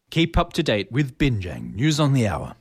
Keep up to date with Binjang News on the Hour.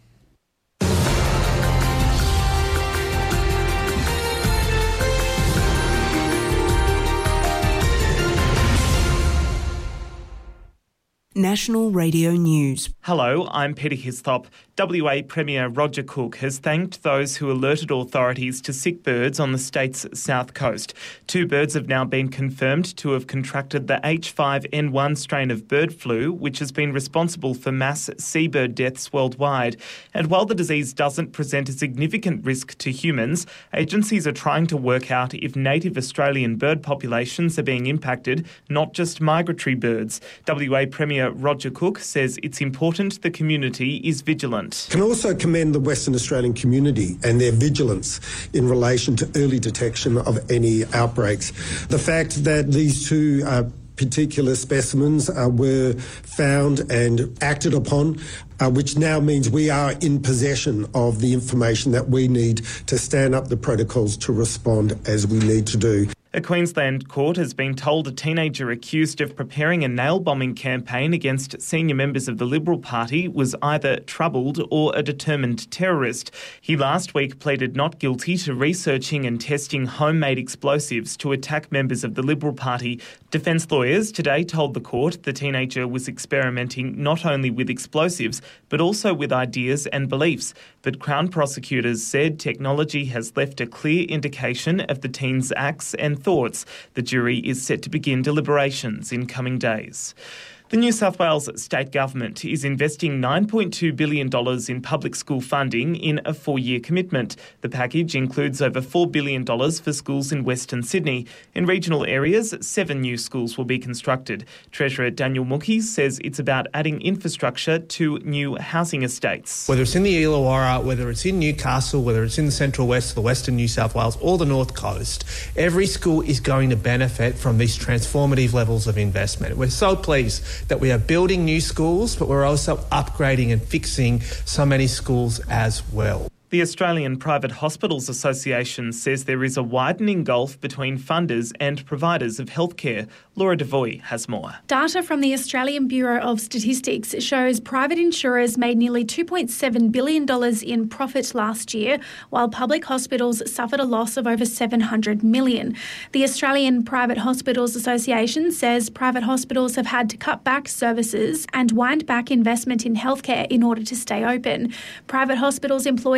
National Radio News. Hello, I'm Peter Histhop. WA Premier Roger Cook has thanked those who alerted authorities to sick birds on the state's south coast. 2 birds have now been confirmed to have contracted the H5N1 strain of bird flu, which has been responsible for mass seabird deaths worldwide. And while the disease doesn't present a significant risk to humans, agencies are trying to work out if native Australian bird populations are being impacted, not just migratory birds. WA Premier Roger Cook says it's important the community is vigilant. I can also commend the Western Australian community and their vigilance in relation to early detection of any outbreaks. The fact that these 2 particular specimens were found and acted upon, which now means we are in possession of the information that we need to stand up the protocols to respond as we need to do. A Queensland court has been told a teenager accused of preparing a nail-bombing campaign against senior members of the Liberal Party was either troubled or a determined terrorist. He last week pleaded not guilty to researching and testing homemade explosives to attack members of the Liberal Party. Defence lawyers today told the court the teenager was experimenting not only with explosives but also with ideas and beliefs. But Crown prosecutors said technology has left a clear indication of the teen's acts and thoughts. The jury is set to begin deliberations in coming days. The New South Wales state government is investing $9.2 billion in public school funding in a 4-year commitment. The package includes over $4 billion for schools in Western Sydney. In regional areas, 7 new schools will be constructed. Treasurer Daniel Mookie says it's about adding infrastructure to new housing estates. Whether it's in the Illawarra, whether it's in Newcastle, whether it's in the Central West, the Western New South Wales or the North Coast, every school is going to benefit from these transformative levels of investment. We're so pleased that we are building new schools, but we're also upgrading and fixing so many schools as well. The Australian Private Hospitals Association says there is a widening gulf between funders and providers of healthcare. Laura Devoy has more. Data from the Australian Bureau of Statistics shows private insurers made nearly $2.7 billion in profit last year, while public hospitals suffered a loss of over $700 million. The Australian Private Hospitals Association says private hospitals have had to cut back services and wind back investment in healthcare in order to stay open. Private hospitals employed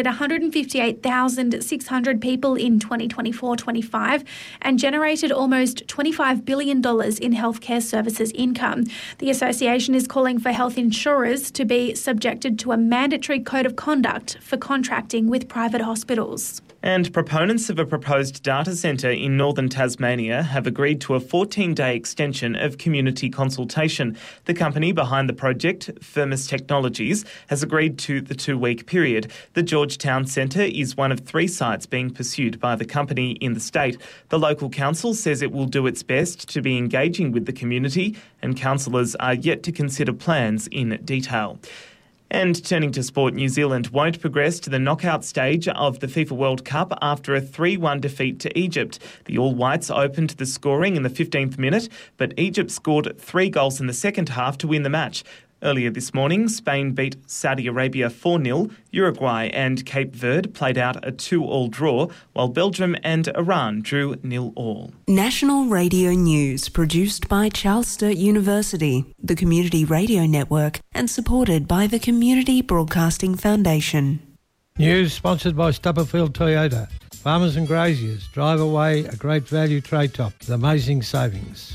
158,600 people in 2024-25 and generated almost $25 billion in healthcare services income. The association is calling for health insurers to be subjected to a mandatory code of conduct for contracting with private hospitals. And proponents of a proposed data centre in northern Tasmania have agreed to a 14-day extension of community consultation. The company behind the project, Firmus Technologies, has agreed to the 2-week period. The Georgetown Centre is one of 3 sites being pursued by the company in the state. The local council says it will do its best to be engaging with the community, and councillors are yet to consider plans in detail. And turning to sport, New Zealand won't progress to the knockout stage of the FIFA World Cup after a 3-1 defeat to Egypt. The All Whites opened the scoring in the 15th minute, but Egypt scored 3 goals in the second half to win the match. Earlier this morning, Spain beat Saudi Arabia 4-0. Uruguay and Cape Verde played out a 2-2 draw, while Belgium and Iran drew 0-0. National Radio News, produced by Charles Sturt University, the Community Radio Network, and supported by the Community Broadcasting Foundation. News sponsored by Stubberfield Toyota. Farmers and graziers, drive away a great value trade top with amazing savings.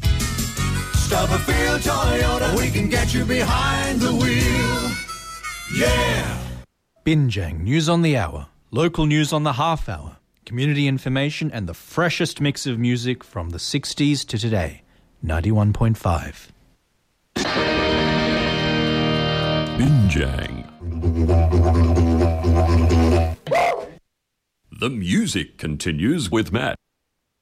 Stubberfield Toyota, we can get you behind the wheel. Yeah! Binjang News on the Hour, local news on the half hour, community information and the freshest mix of music from the 60s to today. 91.5. Binjang. The music continues with Matt.